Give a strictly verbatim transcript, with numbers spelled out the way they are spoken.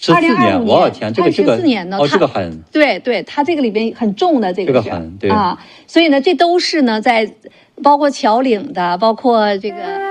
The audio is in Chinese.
十四年，我天，这个这个十四年呢， 哦，这个很， 对对，它这个里边很重的这个是这个很对啊，所以呢，这都是呢在包括桥岭的，包括这个。